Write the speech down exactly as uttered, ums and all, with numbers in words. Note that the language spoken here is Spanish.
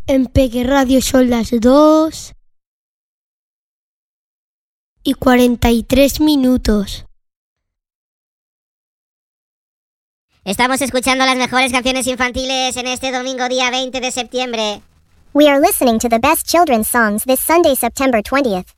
En Peque Radio son las dos y cuarenta y tres minutos. Estamos escuchando las mejores canciones infantiles en este domingo día veinte de septiembre. We are listening to the best children's songs this Sunday, September twentieth.